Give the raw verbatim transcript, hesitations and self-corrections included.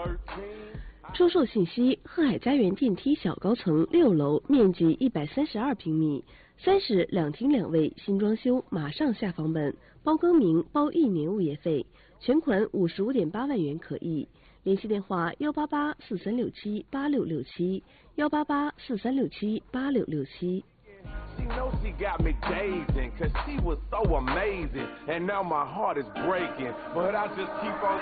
出售信息：鹤海家园电梯小高层六楼，面积一百三十二平米，三室两厅两卫，新装修，马上下房本，包更名，包一年物业费，全款五十五点八万元可以。联系电话：幺八八四三六七八六六七，幺八八四三六七八六六七。 She knows she got me dazing, cause she was so amazing, and now my heart is breaking, but I just keep on